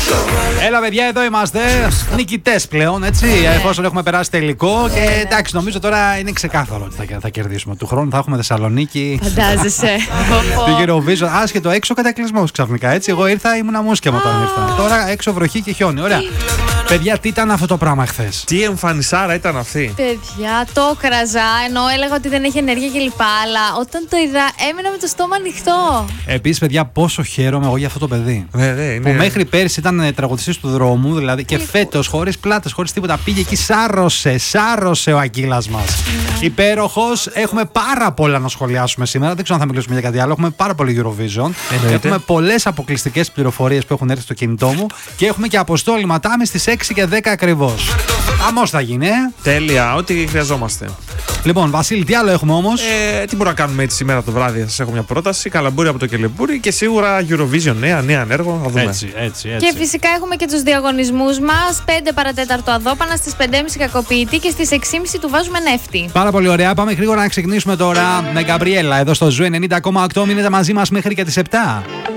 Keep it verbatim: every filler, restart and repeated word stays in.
Έλα, παιδιά, εδώ είμαστε. Νικητές πλέον, έτσι. Εφόσον έχουμε περάσει τελικό. Και εντάξει, νομίζω τώρα είναι ξεκάθαρο ότι θα, θα κερδίσουμε. Του χρόνου θα έχουμε Θεσσαλονίκη. Φαντάζεσαι. Την Eurovision. Άσχετο έξω κατακλυσμός ξαφνικά, έτσι. Εγώ ήρθα, ήμουν μουσκεμα όταν ήρθα. Τώρα έξω βροχή και χιόνι. Ωραία. Παιδιά, τι ήταν αυτό το πράγμα χθες? Τι εμφανισάρα ήταν αυτή? Παιδιά, το κραζά, ενώ έλεγα ότι δεν έχει ενέργεια κλπ. Αλλά όταν το είδα, έμεινα με το στόμα ανοιχτό. Επίσης, παιδιά, πόσο χαίρομαι εγώ για αυτό το παιδί. Ναι, ναι, είναι... Που μέχρι πέρσι ήταν τραγουδιστής του δρόμου, δηλαδή, και φέτος, χωρίς πλάτες, χωρίς τίποτα, πήγε εκεί, σάρωσε, σάρωσε ο Αγγίλας μας. Mm. Υπέροχος. Έχουμε πάρα πολλά να σχολιάσουμε σήμερα. Δεν ξέρω αν θα μιλήσουμε για κάτι άλλο. Έχουμε πάρα πολύ Eurovision. Εννοείται. Έχουμε πολλές αποκλειστικές πληροφορίες που έχουν έρθει στο κινητό μου. Και έχουμε και Αποστόλη Ματάμι στις έξι και δέκα ακριβώς. Χαμός θα γίνει, ε. Τέλεια, ό,τι χρειαζόμαστε. Λοιπόν, Βασίλη, τι άλλο έχουμε όμως? Ε, τι μπορούμε να κάνουμε έτσι σήμερα το βράδυ? Σας έχω μια πρόταση. Καλαμπούρι από το Κελεμπούρι και σίγουρα Eurovision, νέα, νέα έργο. Θα δούμε. Έτσι, έτσι, έτσι. Και φυσικά έχουμε και τους διαγωνισμούς μας. πέντε παρατέταρτο Αδόπανα, στις πέντε και μισή Κακοποιητή και στις έξι και μισή του βάζουμε νεύτη. Πάρα πολύ ωραία. Πάμε γρήγορα να ξεκινήσουμε τώρα με Γκαμπριέλα εδώ στο Ζου ενενήντα κόμμα οκτώ. Μείνετε μαζί μας μέχρι και τις επτά.